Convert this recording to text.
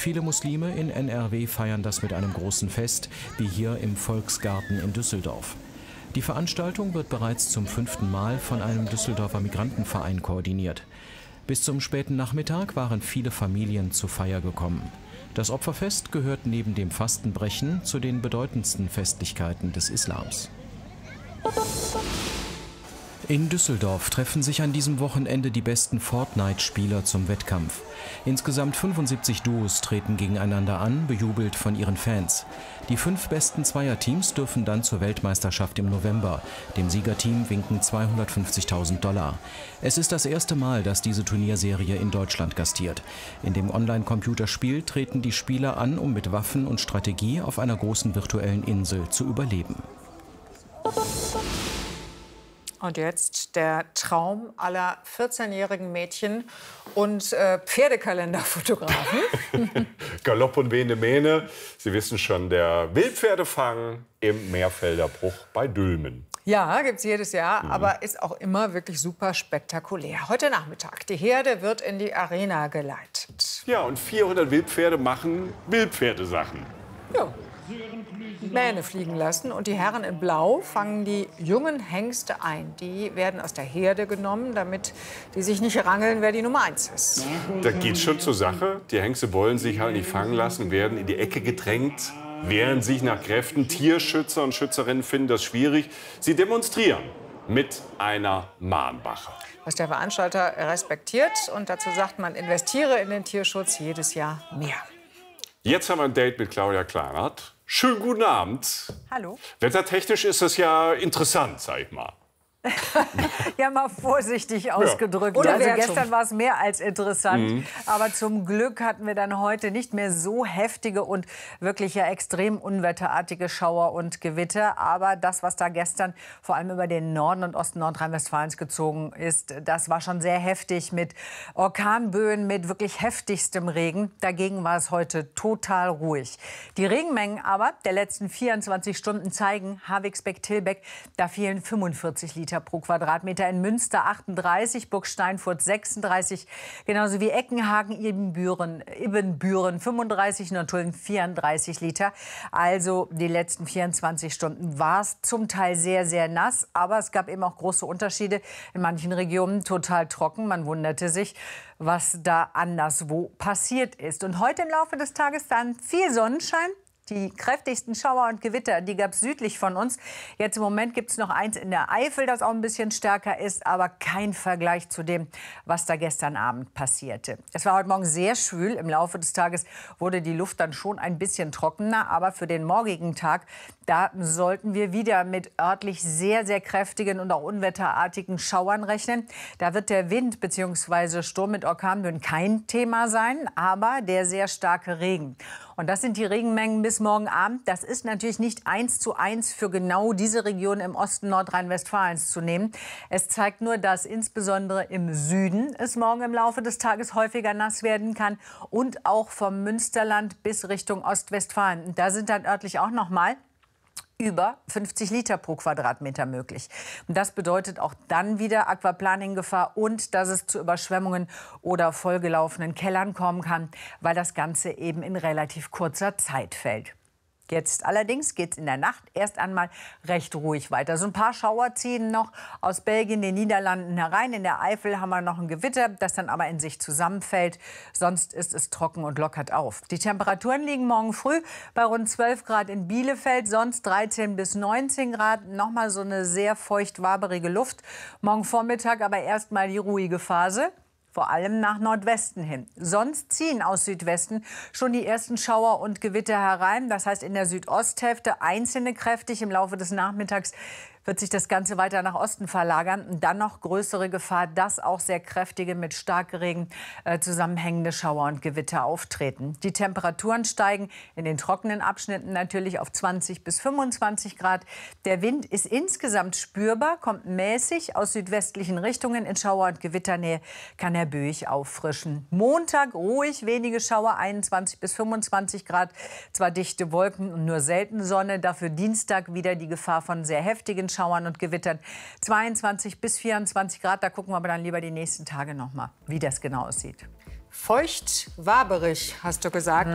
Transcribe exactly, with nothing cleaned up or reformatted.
Viele Muslime in N R W feiern das mit einem großen Fest, wie hier im Volksgarten in Düsseldorf. Die Veranstaltung wird bereits zum fünften Mal von einem Düsseldorfer Migrantenverein koordiniert. Bis zum späten Nachmittag waren viele Familien zur Feier gekommen. Das Opferfest gehört neben dem Fastenbrechen zu den bedeutendsten Festlichkeiten des Islams. In Düsseldorf treffen sich an diesem Wochenende die besten Fortnite-Spieler zum Wettkampf. Insgesamt fünfundsiebzig Duos treten gegeneinander an, bejubelt von ihren Fans. Die fünf besten Zweierteams dürfen dann zur Weltmeisterschaft im November. Dem Siegerteam winken zweihundertfünfzigtausend Dollar. Es ist das erste Mal, dass diese Turnierserie in Deutschland gastiert. In dem Online-Computerspiel treten die Spieler an, um mit Waffen und Strategie auf einer großen virtuellen Insel zu überleben. Und jetzt der Traum aller vierzehnjährigen Mädchen und äh, Pferdekalenderfotografen. Galopp und wehende Mähne. Sie wissen schon, der Wildpferdefang im Meerfelder Bruch bei Dülmen. Ja, gibt es jedes Jahr, mhm. aber ist auch immer wirklich super spektakulär. Heute Nachmittag, die Herde wird in die Arena geleitet. Ja, und vierhundert Wildpferde machen Wildpferdesachen. Ja. Mähne fliegen lassen und die Herren in Blau fangen die jungen Hengste ein. Die werden aus der Herde genommen, damit die sich nicht rangeln, wer die Nummer eins ist. Da geht schon zur Sache. Die Hengste wollen sich halt nicht fangen lassen, werden in die Ecke gedrängt, wehren sich nach Kräften. Tierschützer und Schützerinnen finden das schwierig. Sie demonstrieren mit einer Mahnwache. Was der Veranstalter respektiert und dazu sagt, man investiere in den Tierschutz jedes Jahr mehr. Jetzt haben wir ein Date mit Claudia Kleinert. Schönen guten Abend. Hallo. Wettertechnisch ist das ja interessant, sag ich mal. Ja, mal vorsichtig ausgedrückt. Ja. Also gestern war es mehr als interessant. Mhm. Aber zum Glück hatten wir dann heute nicht mehr so heftige und wirklich ja extrem unwetterartige Schauer und Gewitter. Aber das, was da gestern vor allem über den Norden und Osten Nordrhein-Westfalens gezogen ist, das war schon sehr heftig mit Orkanböen, mit wirklich heftigstem Regen. Dagegen war es heute total ruhig. Die Regenmengen aber der letzten vierundzwanzig Stunden zeigen, Havigsbeck-Tilbeck, da fielen fünfundvierzig Liter pro Quadratmeter, in Münster achtunddreißig, Burgsteinfurt sechsunddreißig, genauso wie Eckenhagen, Ibbenbüren, Ibbenbüren fünfunddreißig, Nottuln vierunddreißig Liter. Also die letzten vierundzwanzig Stunden war es zum Teil sehr, sehr nass, aber es gab eben auch große Unterschiede. In manchen Regionen total trocken. Man wunderte sich, was da anderswo passiert ist. Und heute im Laufe des Tages dann viel Sonnenschein. Die kräftigsten Schauer und Gewitter, die gab es südlich von uns. Jetzt im Moment gibt es noch eins in der Eifel, das auch ein bisschen stärker ist, aber kein Vergleich zu dem, was da gestern Abend passierte. Es war heute Morgen sehr schwül. Im Laufe des Tages wurde die Luft dann schon ein bisschen trockener. Aber für den morgigen Tag, da sollten wir wieder mit örtlich sehr, sehr kräftigen und auch unwetterartigen Schauern rechnen. Da wird der Wind bzw. Sturm mit Orkanböen kein Thema sein, aber der sehr starke Regen. Und das sind die Regenmengen bis morgen Abend. Das ist natürlich nicht eins zu eins für genau diese Region im Osten Nordrhein-Westfalens zu nehmen. Es zeigt nur, dass insbesondere im Süden es morgen im Laufe des Tages häufiger nass werden kann und auch vom Münsterland bis Richtung Ostwestfalen. Und da sind dann örtlich auch noch mal über fünfzig Liter pro Quadratmeter möglich. Und das bedeutet auch dann wieder Aquaplaning-Gefahr und dass es zu Überschwemmungen oder vollgelaufenen Kellern kommen kann, weil das Ganze eben in relativ kurzer Zeit fällt. Jetzt allerdings geht es in der Nacht erst einmal recht ruhig weiter. So ein paar Schauer ziehen noch aus Belgien, den Niederlanden herein. In der Eifel haben wir noch ein Gewitter, das dann aber in sich zusammenfällt. Sonst ist es trocken und lockert auf. Die Temperaturen liegen morgen früh bei rund zwölf Grad in Bielefeld, sonst dreizehn bis neunzehn Grad. Nochmal so eine sehr feucht-waberige Luft. Morgen Vormittag aber erst mal die ruhige Phase. Vor allem nach Nordwesten hin. Sonst ziehen aus Südwesten schon die ersten Schauer und Gewitter herein. Das heißt in der Südosthälfte einzelne kräftig. Im Laufe des Nachmittags wird sich das Ganze weiter nach Osten verlagern. Und dann noch größere Gefahr, dass auch sehr kräftige mit Starkregen äh, zusammenhängende Schauer und Gewitter auftreten. Die Temperaturen steigen in den trockenen Abschnitten natürlich auf zwanzig bis fünfundzwanzig Grad. Der Wind ist insgesamt spürbar, kommt mäßig aus südwestlichen Richtungen. In Schauer- und Gewitternähe kann er böig auffrischen. Montag ruhig, wenige Schauer, einundzwanzig bis fünfundzwanzig Grad. Zwar dichte Wolken und nur selten Sonne. Dafür Dienstag wieder die Gefahr von sehr heftigen Schauern und Gewittern. zweiundzwanzig bis vierundzwanzig Grad. Da gucken wir aber dann lieber die nächsten Tage noch mal, wie das genau aussieht. Feucht, waberig, hast du gesagt.